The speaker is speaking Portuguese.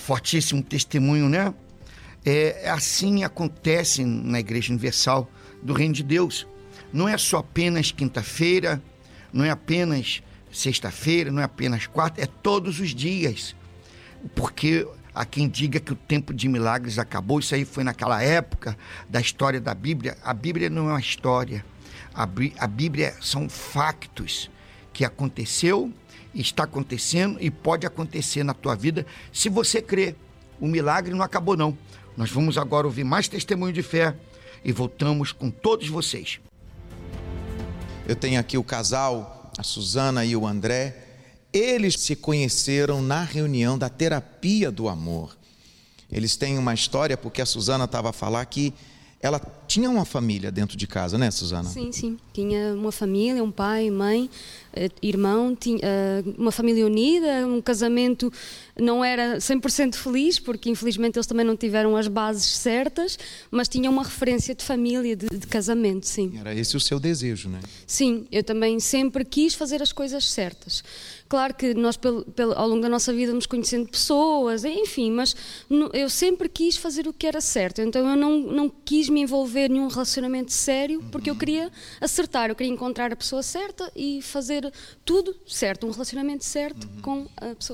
fortíssimo testemunho, né? Assim acontece na Igreja Universal do Reino de Deus. Não é só apenas quinta-feira, não é apenas sexta-feira, não é apenas quarta, é todos os dias. Porque há quem diga que o tempo de milagres acabou, isso aí foi naquela época da história da Bíblia. A Bíblia não é uma história, a Bíblia são factos que aconteceu, está acontecendo e pode acontecer na tua vida se você crer. O milagre não acabou não. Nós vamos agora ouvir mais testemunho de fé e voltamos com todos vocês. Eu tenho aqui o casal, a Suzana e o André. Eles se conheceram na reunião da terapia do amor. Eles têm uma história, porque a Suzana estava a falar que ela tinha uma família dentro de casa, né, Suzana? Sim. Tinha uma família, um pai, mãe, irmão, tinha uma família unida, um casamento não era 100% feliz, porque infelizmente eles também não tiveram as bases certas, mas tinha uma referência de família, de casamento, sim. Era esse o seu desejo, né? Sim, eu também sempre quis fazer as coisas certas. Claro que nós, ao longo da nossa vida, vamos conhecendo pessoas, enfim, mas eu sempre quis fazer o que era certo. Então eu não quis me envolver em um relacionamento sério, porque eu queria acertar, eu queria encontrar a pessoa certa e fazer tudo certo, um relacionamento certo com a pessoa